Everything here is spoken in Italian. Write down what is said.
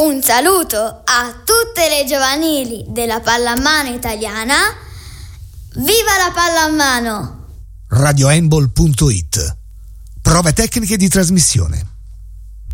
Un saluto a tutte le giovanili della pallamano italiana. Viva la pallamano! radiohandball.it. Prove tecniche di trasmissione.